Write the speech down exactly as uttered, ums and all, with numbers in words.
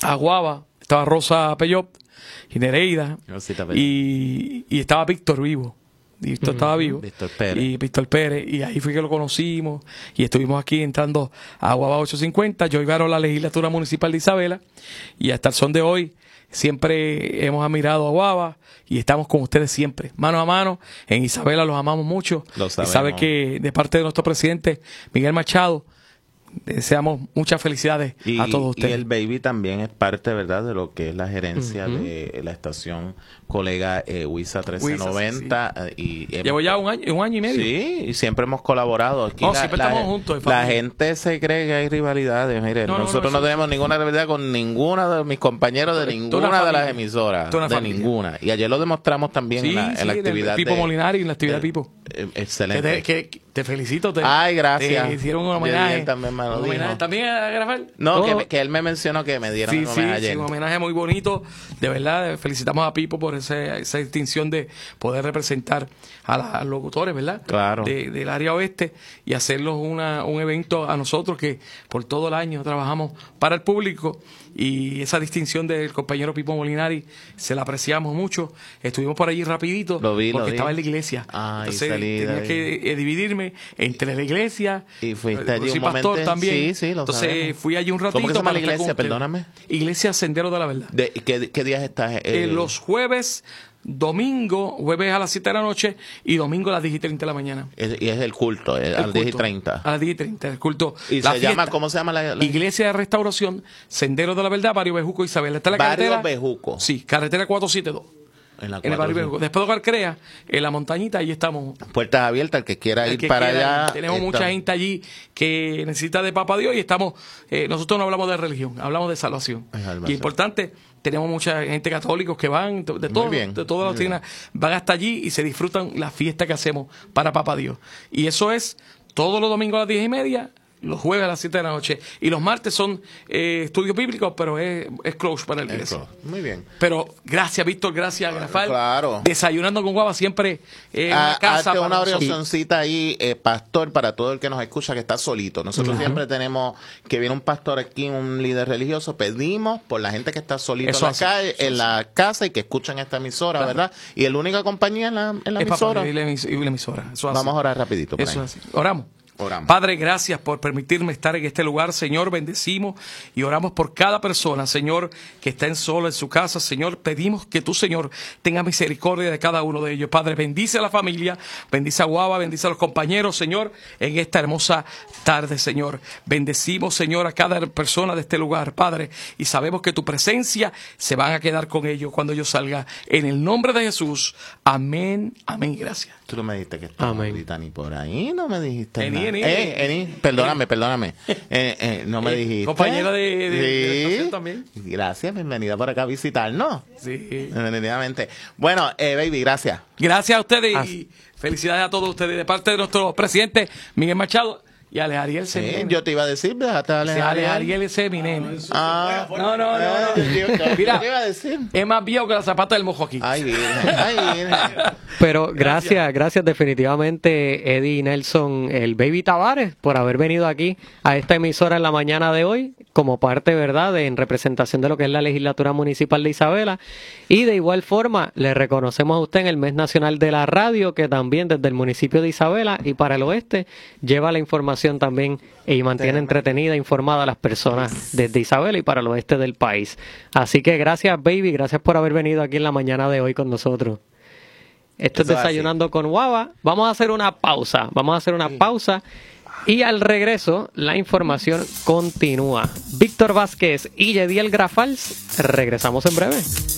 estaba Guava, estaba Rosa Peyot y Nereida, y, y estaba Víctor vivo. Y Víctor uh-huh. estaba vivo. Víctor Pérez. Y Víctor Pérez. Y ahí fue que lo conocimos. Y estuvimos aquí entrando a Guava ochocientos cincuenta. Yo iba a la legislatura municipal de Isabela. Y hasta el son de hoy siempre hemos admirado a Guava. Y estamos con ustedes siempre, mano a mano. En Isabela los amamos mucho. Lo sabemos. Y sabe que de parte de nuestro presidente Miguel Machado, deseamos muchas felicidades y, a todos ustedes. Y el baby también es parte, ¿verdad?, de lo que es la gerencia uh-huh. de la estación colega eh, Huiza trece noventa. Sí. Y llevo ya un año, un año y medio. Sí, y siempre hemos colaborado. Aquí no, la, siempre la, estamos juntos. La gente se cree que hay rivalidades. Mire, no, nosotros no, no, no tenemos ninguna rivalidad con ninguna de mis compañeros de ninguna de las emisoras. De familia. Ninguna. Y ayer lo demostramos también sí, en, la, sí, en la actividad Pipo de Molinari, en la actividad de, de Pipo. Eh, excelente. Que te, que, te felicito. Te, Ay, gracias. Te hicieron un homenaje. También, me lo un homenaje. ¿También a Rafael? No, oh. que, que él me mencionó que me dieron sí, un homenaje sí, ayer. Sí, un homenaje muy bonito. De verdad, felicitamos a Pipo por ese, esa distinción de poder representar a, la, a los locutores, ¿verdad? Claro. De, del área oeste y hacerlos una, un evento a nosotros que por todo el año trabajamos para el público. Y esa distinción del compañero Pipo Molinari se la apreciamos mucho. Estuvimos por allí rapidito lo vi, porque lo vi. estaba en la iglesia. Ay, entonces salí, tenía David. que eh, dividirme entre la iglesia y fuiste allí soy un pastor momento también. Sí, sí, lo entonces sabemos. fui allí un ratito. ¿Cómo que se llama la iglesia? Perdóname. Iglesia Sendero de la Verdad. ¿De qué, qué días estás? Eh? Eh, los jueves, domingo, jueves a las siete de la noche y domingo a las diez y treinta de la mañana. Es, y es el culto, eh, el a las diez y culto, treinta. A las diez y treinta, el culto. ¿Y la se fiesta, llama, cómo se llama la, la Iglesia de Restauración, Sendero de la Verdad, Barrio Bejuco, Isabela? Está la Barrio carretera, Bejuco. Sí, carretera cuatrocientos setenta y dos. En, la en el Barrio Bejuco. Después de Garcrea, en la montañita, ahí estamos. Puertas abiertas, el que quiera el ir que para quiera, allá. Tenemos está... mucha gente allí que necesita de Papá Dios y estamos, eh, nosotros no hablamos de religión, hablamos de salvación. Es y es importante, tenemos mucha gente católicos que van, de, de todo, de todas las tiendas, van hasta allí y se disfrutan la fiesta que hacemos para Papá Dios. Y eso es todos los domingos a las diez y media, los jueves a las siete de la noche. Y los martes son eh, estudios bíblicos, pero es, es close para la iglesia. Muy bien. Pero gracias, Víctor, gracias, Rafael. Claro. Desayunando con Guava siempre eh, a, una casa. Hazte una oracioncita ahí, eh, pastor, para todo el que nos escucha que está solito. Nosotros uh-huh. siempre tenemos que viene un pastor aquí, un líder religioso. Pedimos por la gente que está solito Eso en, la calle, Eso en la casa y que escuchan esta emisora, claro. ¿verdad? Y la única compañía en la, en la emisora. Papá, y la, y la emisora. Eso Vamos a orar rapidito. Eso es así. Oramos. Oramos. Padre, gracias por permitirme estar en este lugar, Señor, bendecimos y oramos por cada persona, Señor, que está en sola en su casa, Señor, pedimos que tú, Señor, tengas misericordia de cada uno de ellos, Padre, bendice a la familia, bendice a Guava, bendice a los compañeros, Señor, en esta hermosa tarde, Señor, bendecimos, Señor, a cada persona de este lugar, Padre, y sabemos que tu presencia se van a quedar con ellos cuando yo salga, en el nombre de Jesús, amén, amén, gracias. Tú no me dijiste que estaba ahorita ni por ahí, no me dijiste Eni, nada. Eni, eh, Eni, perdóname, perdóname. Eh, eh, no me eh, dijiste. Compañera de, de, sí. de la estación también. Gracias, bienvenida por acá a visitarnos. Sí. Definitivamente. Bueno, eh, baby, gracias. Gracias a ustedes As y felicidades a todos ustedes de parte de nuestro presidente Miguel Machado. Y Ale Ariel sí, yo te iba a decir, déjate a Ale sí, Ale Ariel ese es mi nene. Ah, no, no, no. no. Mira, te iba a decir? Es más viejo que la zapata del mojo aquí. Ay, virgen, ay, virgen. Pero gracias, gracias, gracias definitivamente Eddie y Nelson, el Baby Tavares, por haber venido aquí a esta emisora en la mañana de hoy, como parte, ¿verdad?, de, en representación de lo que es la legislatura municipal de Isabela. Y de igual forma, le reconocemos a usted en el Mes Nacional de la Radio, que también desde el municipio de Isabela y para el oeste lleva la información también y mantiene entretenida, informada a las personas desde Isabela y para el oeste del país. Así que gracias, baby, gracias por haber venido aquí en la mañana de hoy con nosotros. Esto Eso es Desayunando así. Con Guava. Vamos a hacer una pausa, vamos a hacer una sí. pausa y al regreso la información continúa. Víctor Vázquez y Yediel Grafals, regresamos en breve.